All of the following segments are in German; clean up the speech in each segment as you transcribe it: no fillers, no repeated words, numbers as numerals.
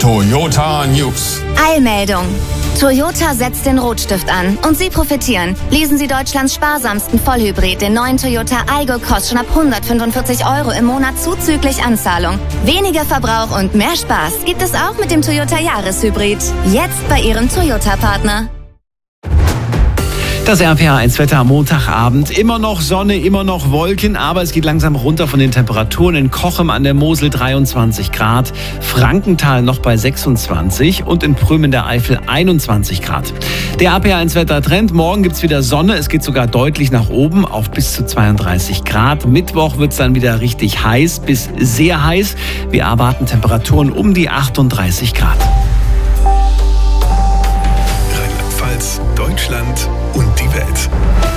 Toyota News. Eilmeldung. Toyota setzt den Rotstift an und Sie profitieren. Leasen Sie Deutschlands sparsamsten Vollhybrid, den neuen Toyota Aygo Cross, schon ab 145 € im Monat zuzüglich Anzahlung. Weniger Verbrauch und mehr Spaß gibt es auch mit dem Toyota Jahreshybrid. Jetzt bei Ihrem Toyota-Partner. Das RPA1-Wetter am Montagabend. Immer noch Sonne, immer noch Wolken, aber es geht langsam runter von den Temperaturen. In Cochem an der Mosel 23 Grad, Frankenthal noch bei 26 und in Prüm in der Eifel 21 Grad. Der RPA1-Wetter-Trend, morgen gibt's wieder Sonne, es geht sogar deutlich nach oben auf bis zu 32 Grad. Mittwoch wird's dann wieder richtig heiß bis sehr heiß. Wir erwarten Temperaturen um die 38 Grad. Rheinland-Pfalz, Deutschland und die Welt.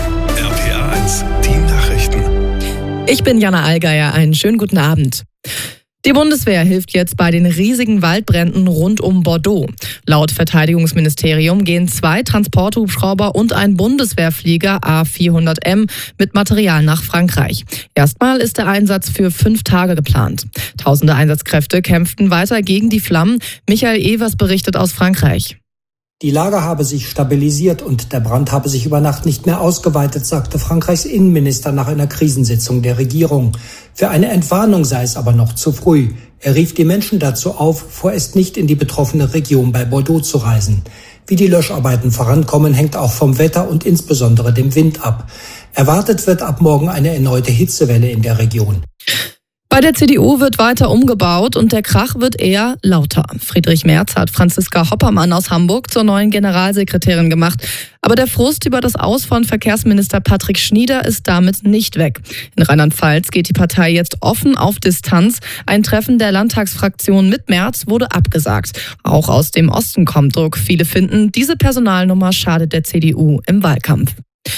RPA1, die Nachrichten. Ich bin Jana Allgeier, einen schönen guten Abend. Die Bundeswehr hilft jetzt bei den riesigen Waldbränden rund um Bordeaux. Laut Verteidigungsministerium gehen 2 Transporthubschrauber und ein Bundeswehrflieger A400M mit Material nach Frankreich. Erstmal ist der Einsatz für 5 Tage geplant. Tausende Einsatzkräfte kämpften weiter gegen die Flammen. Michael Evers berichtet aus Frankreich. Die Lage habe sich stabilisiert und der Brand habe sich über Nacht nicht mehr ausgeweitet, sagte Frankreichs Innenminister nach einer Krisensitzung der Regierung. Für eine Entwarnung sei es aber noch zu früh. Er rief die Menschen dazu auf, vorerst nicht in die betroffene Region bei Bordeaux zu reisen. Wie die Löscharbeiten vorankommen, hängt auch vom Wetter und insbesondere dem Wind ab. Erwartet wird ab morgen eine erneute Hitzewelle in der Region. Bei der CDU wird weiter umgebaut und der Krach wird eher lauter. Friedrich Merz hat Franziska Hoppermann aus Hamburg zur neuen Generalsekretärin gemacht. Aber der Frust über das Aus von Verkehrsminister Patrick Schnieder ist damit nicht weg. In Rheinland-Pfalz geht die Partei jetzt offen auf Distanz. Ein Treffen der Landtagsfraktion mit Merz wurde abgesagt. Auch aus dem Osten kommt Druck. Viele finden, diese Personalnummer schadet der CDU im Wahlkampf.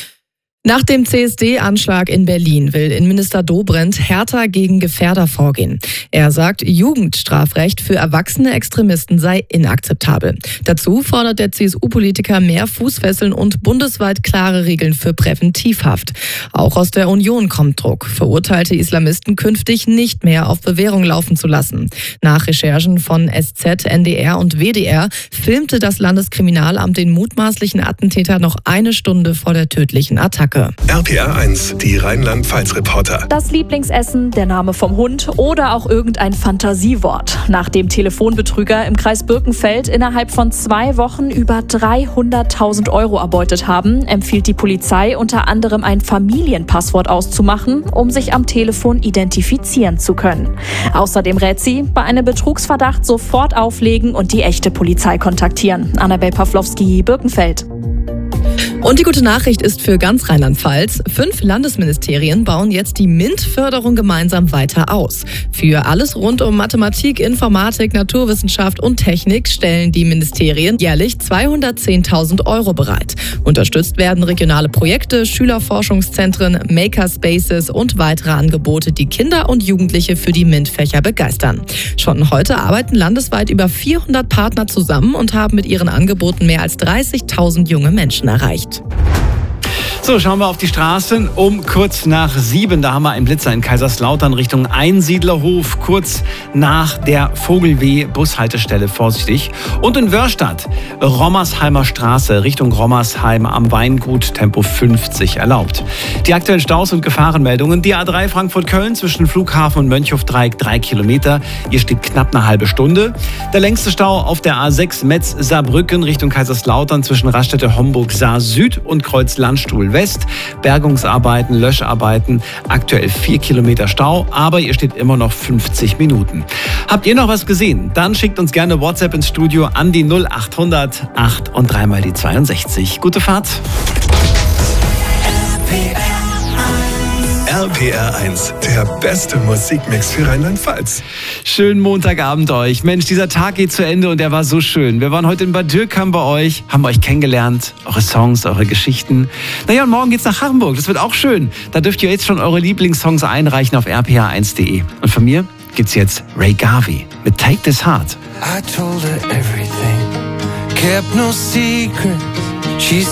Nach dem CSD-Anschlag in Berlin will Innenminister Dobrindt härter gegen Gefährder vorgehen. Er sagt, Jugendstrafrecht für erwachsene Extremisten sei inakzeptabel. Dazu fordert der CSU-Politiker mehr Fußfesseln und bundesweit klare Regeln für Präventivhaft. Auch aus der Union kommt Druck, verurteilte Islamisten künftig nicht mehr auf Bewährung laufen zu lassen. Nach Recherchen von SZ, NDR und WDR filmte das Landeskriminalamt den mutmaßlichen Attentäter noch eine Stunde vor der tödlichen Attacke. RPA1, die Rheinland-Pfalz-Reporter. Das Lieblingsessen, der Name vom Hund oder auch irgendein Fantasiewort. Nachdem Telefonbetrüger im Kreis Birkenfeld innerhalb von 2 Wochen über 300.000 € erbeutet haben, empfiehlt die Polizei unter anderem ein Familienpasswort auszumachen, um sich am Telefon identifizieren zu können. Außerdem rät sie, bei einem Betrugsverdacht sofort auflegen und die echte Polizei kontaktieren. Annabel Pawlowski, Birkenfeld. Und die gute Nachricht ist für ganz Rheinland-Pfalz: 5 Landesministerien bauen jetzt die MINT-Förderung gemeinsam weiter aus. Für alles rund um Mathematik, Informatik, Naturwissenschaft und Technik stellen die Ministerien jährlich 210.000 € bereit. Unterstützt werden regionale Projekte, Schülerforschungszentren, Makerspaces und weitere Angebote, die Kinder und Jugendliche für die MINT-Fächer begeistern. Schon heute arbeiten landesweit über 400 Partner zusammen und haben mit ihren Angeboten mehr als 30.000 junge Menschen erreicht. So, schauen wir auf die Straßen um kurz nach 7. Da haben wir einen Blitzer in Kaiserslautern Richtung Einsiedlerhof, kurz nach der Vogelweh-Bushaltestelle, vorsichtig. Und in Wörstadt, Rommersheimer Straße Richtung Rommersheim am Weingut, Tempo 50 erlaubt. Die aktuellen Staus und Gefahrenmeldungen: die A3 Frankfurt-Köln zwischen Flughafen und Mönchhofdreieck 3 Kilometer. Hier steht knapp eine halbe Stunde. Der längste Stau auf der A6 Metz-Saarbrücken Richtung Kaiserslautern zwischen Raststätte-Homburg-Saar-Süd und Kreuz-Landstuhl West. Bergungsarbeiten, Löscharbeiten, aktuell 4 Kilometer Stau, aber ihr steht immer noch 50 Minuten. Habt ihr noch was gesehen? Dann schickt uns gerne WhatsApp ins Studio an die 0800 8 und 3 mal die 62. Gute Fahrt. RPR1, der beste Musikmix für Rheinland-Pfalz. Schönen Montagabend euch. Mensch, dieser Tag geht zu Ende und der war so schön. Wir waren heute in Bad Dürkheim bei euch, haben euch kennengelernt, eure Songs, eure Geschichten. Naja, und morgen geht's nach Hamburg. Das wird auch schön. Da dürft ihr jetzt schon eure Lieblingssongs einreichen auf rpa1.de. Und von mir gibt's jetzt Ray Garvey mit Take This Heart. I told her everything, kept no secret. She